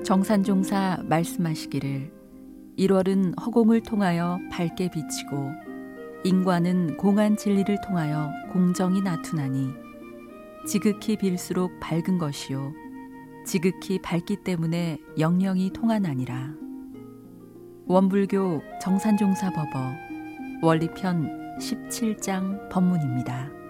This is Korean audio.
정산종사 말씀하시기를 1월은 허공을 통하여 밝게 비치고 인과는 공한 진리를 통하여 공정이 나투나니 지극히 빌수록 밝은 것이요 지극히 밝기 때문에 영영이 통하나니라. 원불교 정산종사 법어 원리편 17장 법문입니다.